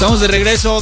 Estamos de regreso,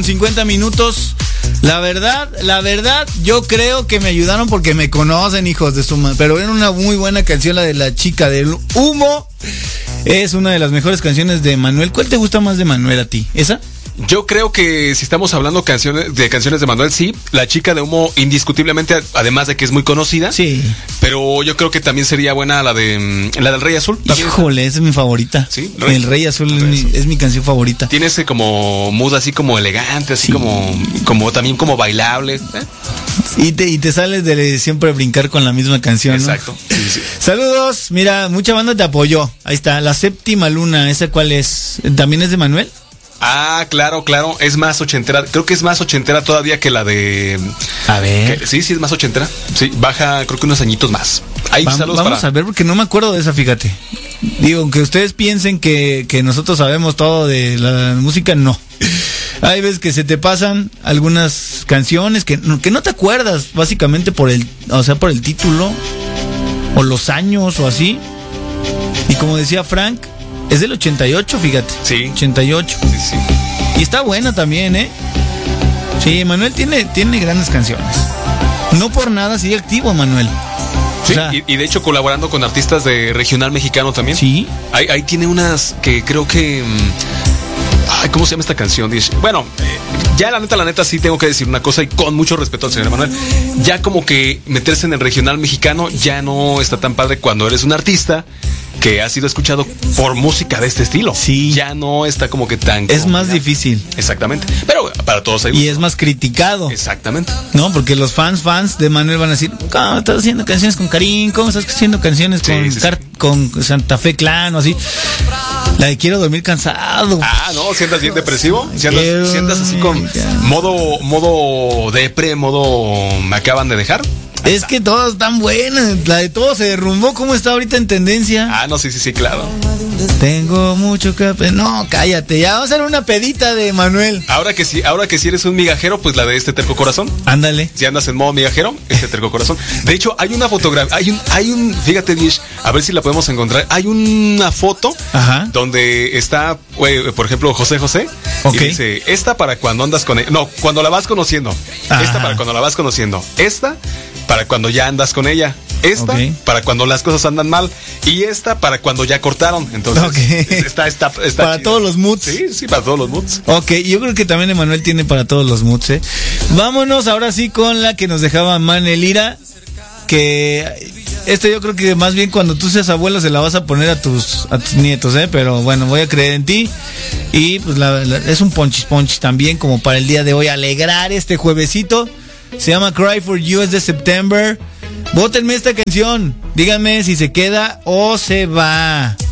12:50. La verdad, yo creo que me ayudaron porque me conocen, hijos de su madre. Pero era una muy buena canción, la de La Chica del Humo. Es una de las mejores canciones de Manuel. ¿Cuál te gusta más de Manuel a ti? ¿Esa? Yo creo que si estamos hablando canciones de Manuel, sí, La Chica de Humo indiscutiblemente, además de que es muy conocida. Sí. Pero yo creo que también sería buena la del Rey Azul. Híjole, esa es mi favorita. Sí, El Rey Azul es mi canción favorita. Tiene ese como mood así como elegante, así sí. como también como bailable. Y te sales de siempre brincar con la misma canción, ¿no? Exacto. Sí, sí. Saludos, mira, mucha banda te apoyó. Ahí está, La Séptima Luna, ¿esa cuál es? ¿También es de Manuel? Ah, claro, es más ochentera. Creo que es más ochentera todavía que la de... A ver. Sí, es más ochentera. Sí, baja creo que unos añitos más. Ahí vamos a ver, porque no me acuerdo de esa, fíjate. Digo, aunque ustedes piensen que nosotros sabemos todo de la música, no. Hay veces que se te pasan algunas canciones que no te acuerdas, básicamente por el título, o los años, o así. Y como decía Frank, es del 88, fíjate. Sí. 88. Sí. Y está buena también, ¿eh? Sí, Manuel tiene grandes canciones. No por nada sigue activo, Manuel. Sí, o sea, y de hecho colaborando con artistas de regional mexicano también. Sí. Ahí tiene unas que creo que... ¿cómo se llama esta canción? Bueno, ya la neta sí tengo que decir una cosa, y con mucho respeto al señor Manuel. Ya como que meterse en el regional mexicano ya no está tan padre cuando eres un artista que ha sido escuchado por música de este estilo. Sí. Ya no está como que tan... Es más difícil. Exactamente. Pero para todos hay... Y es más criticado. Exactamente. No, porque los fans de Manuel van a decir, ¿cómo estás haciendo canciones con Karim? ¿Cómo estás haciendo canciones con Santa Fe Clan o así? La de Quiero Dormir Cansado. No, si andas bien depresivo, si andas así con modo depre, modo me acaban de dejar. Es que todas están buenas. La de Todo se derrumbó, ¿cómo está ahorita en tendencia? No, sí, claro. Tengo mucho que... No, cállate, ya vamos a hacer una pedita de Manuel. Ahora que sí eres un migajero, pues la de Este Terco Corazón. Ándale. Si andas en modo migajero, Este Terco Corazón. De hecho, hay una fotografía, hay un, fíjate, Dish, a ver si la podemos encontrar. Hay una foto donde está, por ejemplo, José. Okay. Y dice, esta para cuando andas con ella. No, cuando la vas conociendo. Esta para cuando la vas conociendo. Esta para cuando ya andas con ella. Esta para cuando las cosas andan mal. Y esta para cuando ya cortaron. Entonces está para chido. Todos los moods. Sí, para todos los moods. Ok, yo creo que también Emanuel tiene para todos los moods, ¿eh? Vámonos ahora sí con la que nos dejaba Manel Lira. Que yo creo que más bien cuando tú seas abuelo se la vas a poner a tus nietos, ¿eh? Pero bueno, voy a creer en ti. Y pues es un ponchis también, como para el día de hoy, alegrar este juevesito. Se llama Cry for You, es de September. Vótenme esta canción. Díganme si se queda o se va.